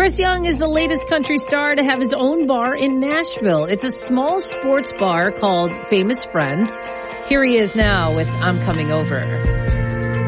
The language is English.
Chris Young is the latest country star to have his own bar in Nashville. It's a small sports bar called Famous Friends. Here he is now with I'm Coming Over.